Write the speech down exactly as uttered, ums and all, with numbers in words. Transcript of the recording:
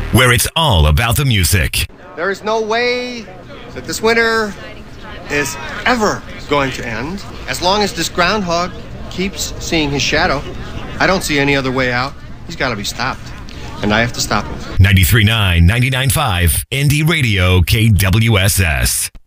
where it's all about the music. There is no way that this winter is ever going to end. As long as this groundhog keeps seeing his shadow, I don't see any other way out. He's got to be stopped, and I have to stop him. ninety-three point nine, ninety-nine point five, Indie Radio, K W S S.